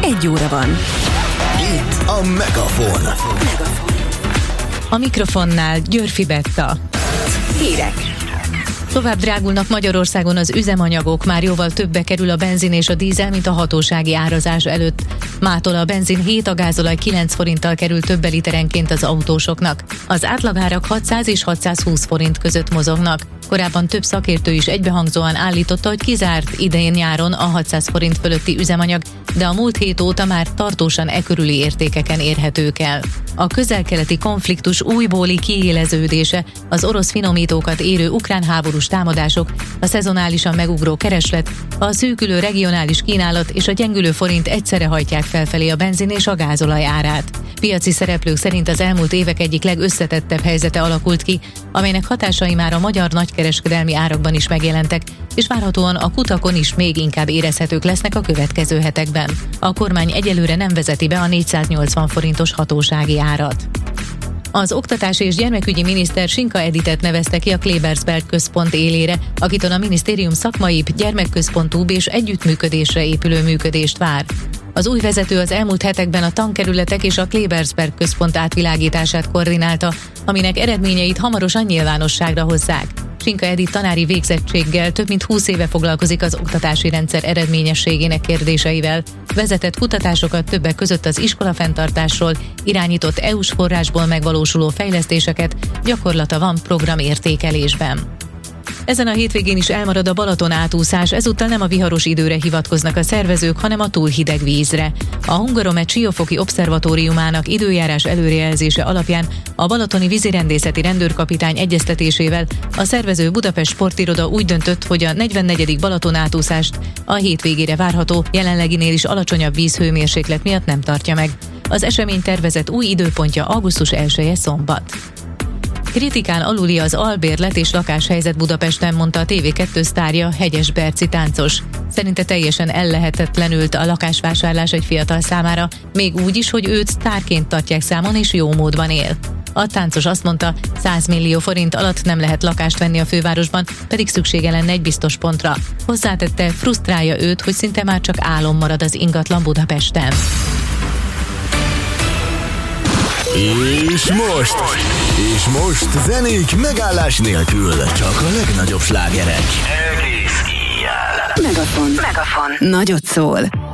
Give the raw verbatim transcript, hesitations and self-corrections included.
egy óra van. Itt a Megafon. A mikrofonnál Györfi Betta. Hírek. Tovább drágulnak Magyarországon az üzemanyagok, már jóval többe kerül a benzin és a dízel, mint a hatósági árazás előtt. Mától a benzin hét, a gázolaj kilenc forinttal kerül többe literenként az autósoknak. Az átlagárak hatszáz és hatszázhúsz forint között mozognak. Korábban több szakértő is egybehangzóan állította, hogy kizárt idején nyáron a hatszáz forint fölötti üzemanyag, de a múlt hét óta már tartósan e körüli értékeken érhetők el. A közel-keleti konfliktus újbóli kiéleződése, az orosz finomítókat érő ukrán háborús támadások, a szezonálisan megugró kereslet, a szűkülő regionális kínálat és a gyengülő forint egyszerre hajtják felfelé a benzin és a gázolaj árát. Piaci szereplők szerint az elmúlt évek egyik legösszetettebb helyzete alakult ki, amelynek hatásai már a magyar nagykereskedelmi árakban is megjelentek, és várhatóan a kutakon is még inkább érezhetők lesznek a következő hetekben. A kormány egyelőre nem vezeti be a négyszáznyolcvan forintos hatósági árat. Az oktatási és gyermekügyi miniszter Sinka Editet nevezte ki a Klebersberg központ élére, akitől a minisztérium szakmaibb, gyermekközpontúbb és együttműködésre épülő működést vár. Az új vezető az elmúlt hetekben a tankerületek és a Klebersberg központ átvilágítását koordinálta, aminek eredményeit hamarosan nyilvánosságra hozzák. Sinka Edit tanári végzettséggel több mint húsz éve foglalkozik az oktatási rendszer eredményességének kérdéseivel. Vezetett kutatásokat többek között az iskolafenntartásról, irányított é u-s forrásból megvalósuló fejlesztéseket, gyakorlata van programértékelésben. Ezen a hétvégén is elmarad a Balaton átúszás, ezúttal nem a viharos időre hivatkoznak a szervezők, hanem a túl hideg vízre. A Hungaromet Siófoki Obszervatóriumának időjárás előrejelzése alapján a balatoni vízirendészeti rendőrkapitány egyeztetésével a szervező Budapest Sportiroda úgy döntött, hogy a negyvennegyedik Balaton átúszást a hétvégére várható, jelenleginél is alacsonyabb vízhőmérséklet miatt nem tartja meg. Az esemény tervezett új időpontja augusztus elseje szombat. Kritikán aluli az albérlet és lakáshelyzet Budapesten, mondta a té vé kettő sztárja, Hegyes Berci táncos. Szerinte teljesen ellehetetlenült a lakásvásárlás egy fiatal számára, még úgy is, hogy őt sztárként tartják számon és jó módban él. A táncos azt mondta, száz millió forint alatt nem lehet lakást venni a fővárosban, pedig szüksége lenne egy biztos pontra. Hozzátette, frusztrálja őt, hogy szinte már csak álom marad az ingatlan Budapesten. És most, és most zenék megállás nélkül, csak a legnagyobb slágerek. Megafon. Megafon. Nagyot szól.